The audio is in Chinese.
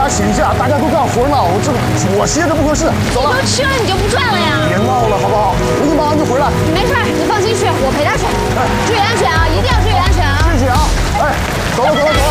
家请假，大家都干活呢，我歇着不合适。走了。 都吃了你就不赚了呀？ 别闹了，好不好？我一忙完就回来。 没事，你放心去，我陪他去。注意安全啊，一定要注意安全啊！ 谢谢啊！哎，走了走了走了。